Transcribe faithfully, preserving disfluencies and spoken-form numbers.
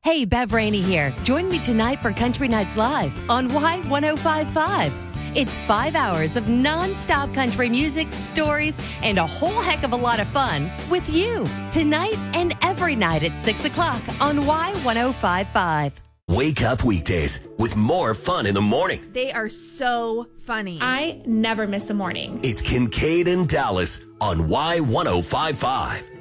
Hey, Bev Rainey here. Join me tonight for Country Nights Live on Y ten fifty-five. It's five hours of non-stop country music, stories, and a whole heck of a lot of fun with you. Tonight and every night at six o'clock on Y ten fifty-five. Wake up weekdays with more fun in the morning. They are so funny. I never miss a morning. It's Kincaid and Dallas on Y ten fifty-five.